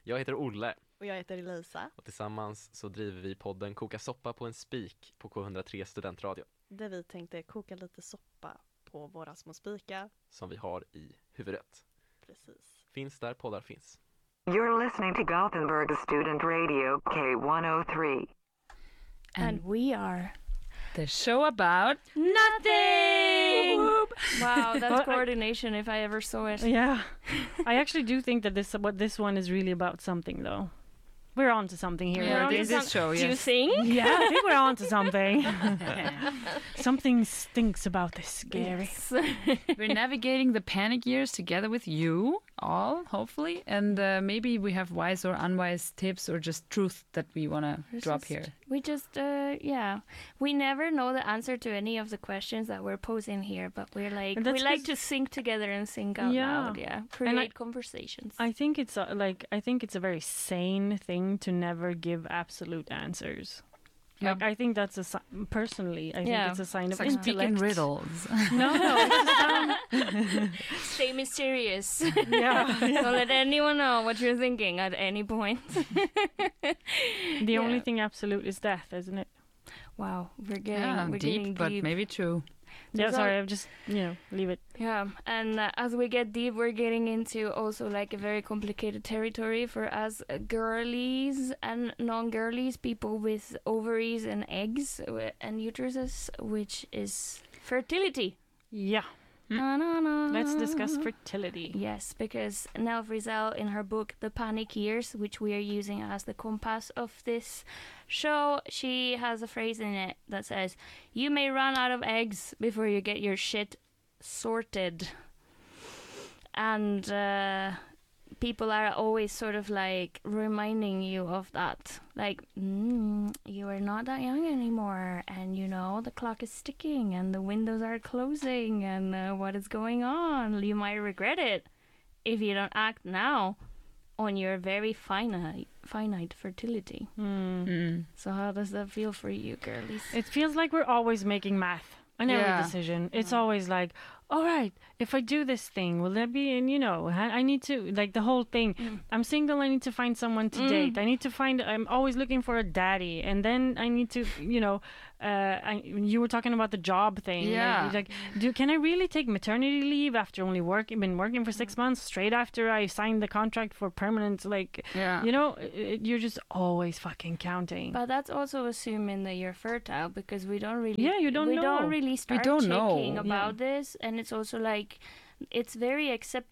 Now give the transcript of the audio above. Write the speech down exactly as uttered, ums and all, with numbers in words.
Jag heter Olle. Och jag heter Elisa. Och tillsammans så driver vi podden Koka soppa på en spik på K hundra tre Studentradio. Där vi tänkte koka lite soppa på våra små spikar. Som vi har i huvudet. Precis. Finns där poddar finns. You're listening to Gothenburg Student Radio K one oh three. And we are the show about nothing. Wow, that's coordination if I ever saw it. Yeah. I actually do think that this what this one is really about something though. We're on to something here. Yeah, this this show, yes. Do you think? Yeah, I think we're on to something. Something stinks about this, Gary. Yes. We're navigating the panic years together with you all, hopefully. And uh, maybe we have wise or unwise tips or just truth that we want to drop just, here. We just, uh, yeah. We never know the answer to any of the questions that we're posing here, but we're like, we like to think together and think out yeah. loud, yeah. Create I, conversations. I think it's a, like, I think it's a very sane thing to never give absolute answers. Yeah. Like, I think that's a si- personally. I yeah. think it's a sign it's of like intellect. speaking riddles. no, no. It's just, um, Stay mysterious. yeah, yeah. Don't let anyone know what you're thinking at any point. The yeah. only thing absolute is death, isn't it? Wow, we're getting yeah, we're deep, getting but deep. maybe true. Yeah, sorry, I'm just, you know, leave it. Yeah, and uh, as we get deep, we're getting into also like a very complicated territory for us uh, girlies and non-girlies, people with ovaries and eggs uh, and uteruses, which is fertility. Yeah. Mm. No, no, no. Let's discuss fertility. Yes, because Nell Frizzell in her book The Panic Years, which we are using as the compass of this show, she has a phrase in it that says, you may run out of eggs before you get your shit sorted. And uh, people are always sort of like reminding you of that. Like, mm, you are not that young anymore. And, you know, the clock is ticking and the windows are closing and uh, what is going on? You might regret it if you don't act now on your very finite, finite fertility. Mm. Mm. So how does that feel for you, girlies? It feels like we're always making math on every Yeah. decision. It's Yeah. always like, all right, if I do this thing, will that be, and you know, I I need to, like the whole thing. Mm. I'm single, I need to find someone to Mm. date. I need to find, I'm always looking for a daddy. And then I need to, you know, uh, I, you were talking about the job thing. Yeah. Like, like, do, can I really take maternity leave after only working, been working for six months straight after I signed the contract for permanent, like, Yeah. you know, it, you're just always fucking counting. But that's also assuming that you're fertile because we don't really Yeah, you don't we know. don't really start don't know. checking about Yeah. this, and it's also like it's very accepted